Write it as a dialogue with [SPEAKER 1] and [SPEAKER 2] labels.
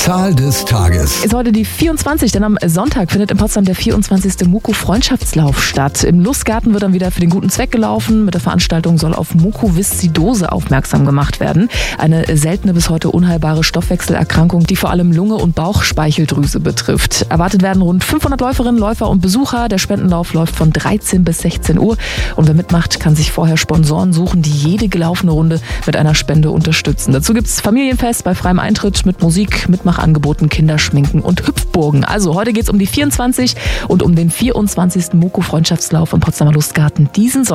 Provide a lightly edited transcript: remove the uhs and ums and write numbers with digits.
[SPEAKER 1] Zahl des Tages.
[SPEAKER 2] Ist heute die 24, denn am Sonntag findet in Potsdam der 24. Muko-Freundschaftslauf statt. Im Lustgarten wird dann wieder für den guten Zweck gelaufen. Mit der Veranstaltung soll auf Mukoviszidose aufmerksam gemacht werden. Eine seltene, bis heute unheilbare Stoffwechselerkrankung, die vor allem Lunge und Bauchspeicheldrüse betrifft. Erwartet werden rund 500 Läuferinnen, Läufer und Besucher. Der Spendenlauf läuft von 13 bis 16 Uhr. Und wer mitmacht, kann sich vorher Sponsoren suchen, die jede gelaufene Runde mit einer Spende unterstützen. Dazu gibt es Familienfest bei freiem Eintritt mit Musik, Mitmachangeboten, Kinderschminken und Hüpfburgen. Also heute geht es um die 24 und um den 24. Muko-Freundschaftslauf im Potsdamer Lustgarten diesen Sonntag.